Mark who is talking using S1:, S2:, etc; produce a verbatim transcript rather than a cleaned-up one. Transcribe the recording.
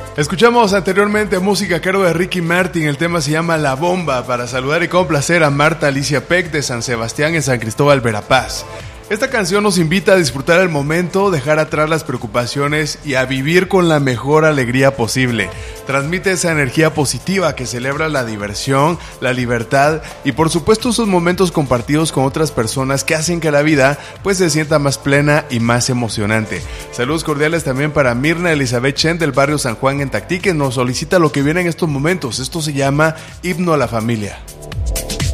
S1: Escuchamos anteriormente música a cargo de Ricky Martin, el tema se llama La Bomba, para saludar y complacer a Marta Alicia Peck de San Sebastián en San Cristóbal, Verapaz. Esta canción nos invita a disfrutar el momento, dejar atrás las preocupaciones y a vivir con la mejor alegría posible. Transmite esa energía positiva que celebra la diversión, la libertad y por supuesto esos momentos compartidos con otras personas que hacen que la vida pues se sienta más plena y más emocionante. Saludos cordiales también para Mirna Elizabeth Chen del barrio San Juan en Tactique, nos solicita lo que viene en estos momentos. Esto se llama Himno a la Familia.